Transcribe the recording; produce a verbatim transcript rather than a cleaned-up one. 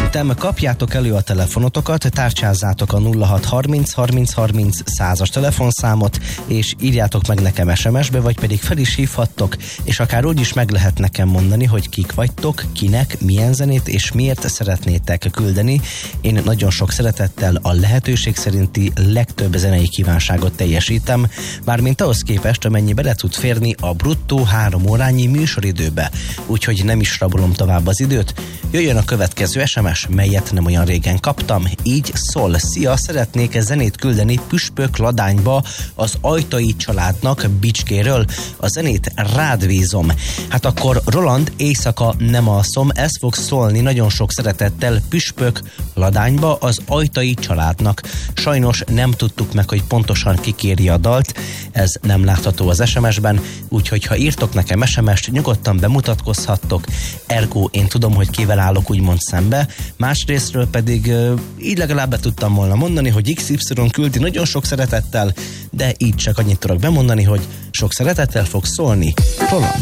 Szerintem kapjátok elő a telefonotokat, tárcsázzátok a nulla hat harminc harminc harminc százas telefonszámot, és írjátok meg nekem es em es-be, vagy pedig fel is hívhattok, és akár úgy is meg lehet nekem mondani, hogy kik vagytok, kinek, milyen zenét és miért szeretnétek küldeni. Én nagyon sok szeretettel a lehetőség szerinti legtöbb zenei kívánságot teljesítem, mármint ahhoz képest, amennyi bele tud férni a bruttó három órányi műsoridőbe. Úgyhogy nem is rabolom tovább az időt. Jöjjön a következő es em es, melyet nem olyan régen kaptam. Így szól: szia, szeretnék zenét küldeni Püspök Ladányba az Ajtai családnak Bicskéről. A zenét rád bízom. Hát akkor Roland, éjszaka nem alszom, ez fog szólni nagyon sok szeretettel Püspök Ladányba az Ajtai családnak. Sajnos nem tudtuk meg, hogy pontosan ki kéri a dalt, ez nem látható az es em es-ben, úgyhogy ha írtok nekem es em est, nyugodtan bemutatkozhattok, ergo én tudom, hogy kivel állok úgymond szembe, másrésztről pedig így legalább be tudtam volna mondani, hogy iksz ipszilon küldi nagyon sok szeretettel, de így csak annyit tudok bemondani, hogy sok szeretettel fog szólni Roland.